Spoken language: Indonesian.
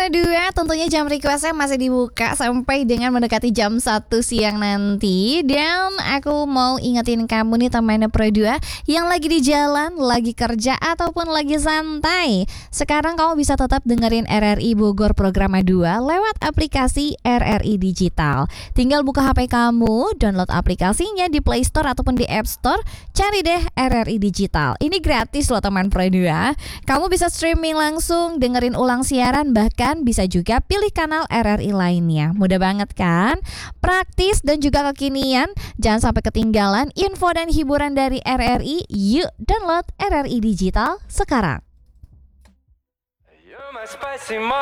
Pro 2 tentunya jam requestnya masih dibuka sampai dengan mendekati jam 1 siang nanti. Dan aku mau ingetin kamu nih teman Pro 2 yang lagi di jalan, lagi kerja ataupun lagi santai. Sekarang kamu bisa tetap dengerin RRI Bogor Programa 2 lewat aplikasi RRI Digital. Tinggal buka HP kamu, download aplikasinya di Play Store ataupun di App Store. Cari deh RRI Digital. Ini gratis loh teman Pro 2. Kamu bisa streaming langsung, dengerin ulang siaran, bahkan bisa juga pilih kanal RRI lainnya. Mudah banget kan? Praktis dan juga kekinian. Jangan sampai ketinggalan info dan hiburan dari RRI. Yuk download RRI Digital sekarang.